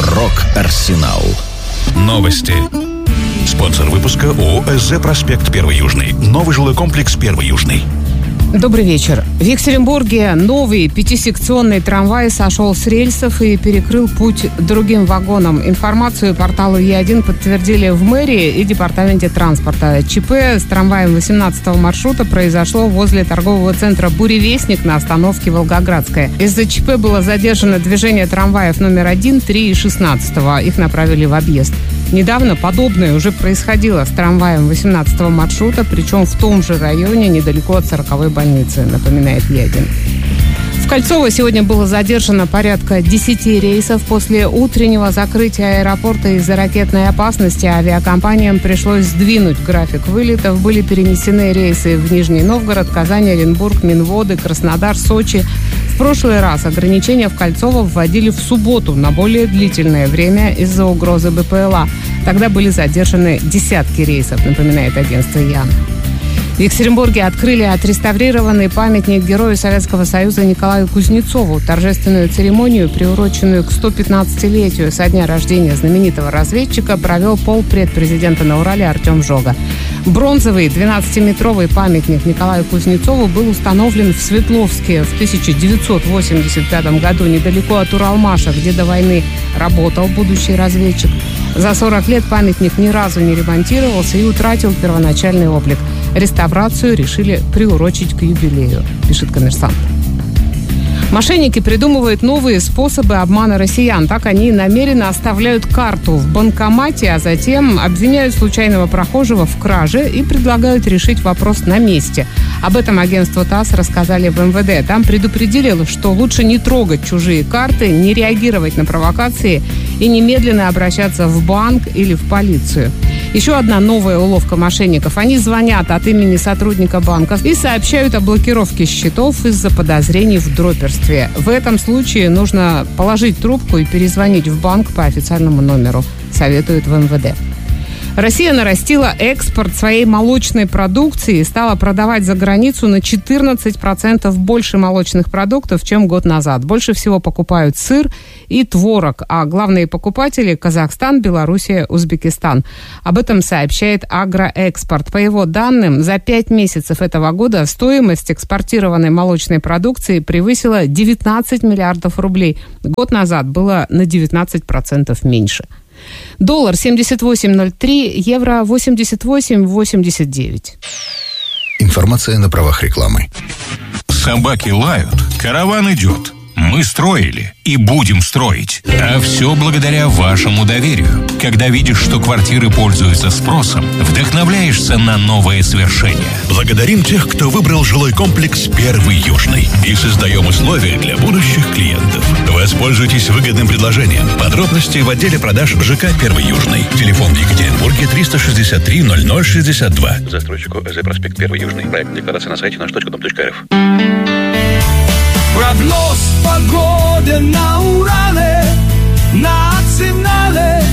Рок-Арсенал. Новости. Спонсор выпуска ООО «СЗ Проспект 1 Южный». Новый жилой комплекс 1 Южный. Добрый вечер. В Екатеринбурге новый 5-секционный трамвай сошел с рельсов и перекрыл путь другим вагонам. Информацию порталу Е1 подтвердили в мэрии и департаменте транспорта. ЧП с трамваем 18-го маршрута произошло возле торгового центра «Буревестник» на остановке Волгоградская. Из-за ЧП было задержано движение трамваев номер 1, 3 и 16-го. Их направили в объезд. Недавно подобное уже происходило с трамваем 18-го маршрута, причем в том же районе, недалеко от 40-й больницы, напоминает Е1. В Кольцово сегодня было задержано порядка 10 рейсов. После утреннего закрытия аэропорта из-за ракетной опасности авиакомпаниям пришлось сдвинуть график вылетов. Были перенесены рейсы в Нижний Новгород, Казань, Оренбург, Минводы, Краснодар, Сочи. В прошлый раз ограничения в Кольцово вводили в субботу на более длительное время из-за угрозы БПЛА. Тогда были задержаны десятки рейсов, напоминает агентство ЯН. В Екатеринбурге открыли отреставрированный памятник герою Советского Союза Николаю Кузнецову. Торжественную церемонию, приуроченную к 115-летию со дня рождения знаменитого разведчика, провел полпред президента на Урале Артем Жога. Бронзовый 12-метровый памятник Николаю Кузнецову был установлен в Свердловске в 1985 году, недалеко от Уралмаша, где до войны работал будущий разведчик. За 40 лет памятник ни разу не ремонтировался и утратил первоначальный облик. Реставрацию решили приурочить к юбилею, пишет «Коммерсант». Мошенники придумывают новые способы обмана россиян. Так они намеренно оставляют карту в банкомате, а затем обвиняют случайного прохожего в краже и предлагают решить вопрос на месте. Об этом агентству ТАСС рассказали в МВД. Там предупредили, что лучше не трогать чужие карты, не реагировать на провокации и немедленно обращаться в банк или в полицию. Еще одна новая уловка мошенников. Они звонят от имени сотрудника банка и сообщают о блокировке счетов из-за подозрений в дроперстве. В этом случае нужно положить трубку и перезвонить в банк по официальному номеру, советуют в МВД. Россия нарастила экспорт своей молочной продукции и стала продавать за границу на 14% больше молочных продуктов, чем год назад. Больше всего покупают сыр и творог, а главные покупатели – Казахстан, Белоруссия, Узбекистан. Об этом сообщает Агроэкспорт. По его данным, за 5 месяцев этого года стоимость экспортированной молочной продукции превысила 19 миллиардов рублей. Год назад было на 19% меньше. Доллар 78.03, евро 88.89. Информация на правах рекламы. Собаки лают, караван идет. Мы строили и будем строить. А все благодаря вашему доверию. Когда видишь, что квартиры пользуются спросом, вдохновляешься на новые свершения. Благодарим тех, кто выбрал жилой комплекс 1 Южный. И создаем условия для будущих клиентов. Воспользуйтесь выгодным предложением. Подробности в отделе продаж ЖК 1 Южный. Телефон в Екатеринбурге 363 0062. Застройщику СЗ Проспект 1 Южный. Проект декларации на сайте наш.дом.рф. Прогноз погоды на Урале, национале.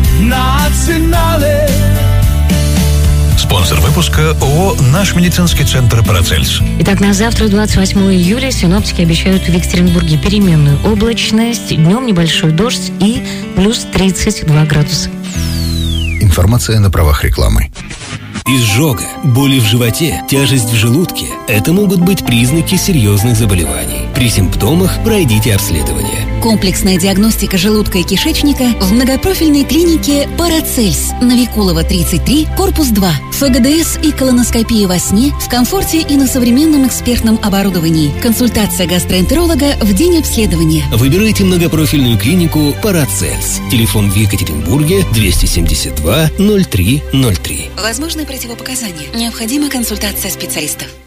Спонсор выпуска ООО «Наш медицинский центр Парацельс». Итак, на завтра, 28 июля, синоптики обещают в Екатеринбурге переменную облачность, днем небольшой дождь и плюс 32 градуса. Информация на правах рекламы. Изжога, боли в животе, тяжесть в желудке – это могут быть признаки серьезных заболеваний. При симптомах пройдите обследование. Комплексная диагностика желудка и кишечника в многопрофильной клинике «Парацельс», на Викулова, 33, корпус 2. ФГДС и колоноскопия во сне в комфорте и на современном экспертном оборудовании. Консультация гастроэнтеролога в день обследования. Выбирайте многопрофильную клинику «Парацельс». Телефон в Екатеринбурге 272 0303. Возможны противопоказания. Необходима консультация специалистов.